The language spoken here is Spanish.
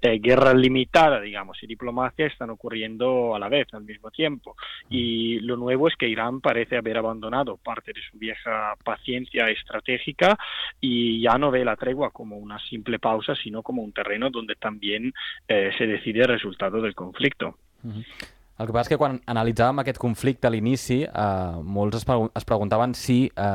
guerra limitada, digamos, y diplomacia están ocurriendo a la vez, al mismo tiempo. Y lo nuevo es que Irán parece haber abandonado parte de su vieja paciencia estratégica y ya no ve la tregua como una simple pausa, sino como un terreno donde también se decide el resultado del conflicto. El que passa és que quan analitzàvem aquest conflicte a l'inici, molts es preguntaven si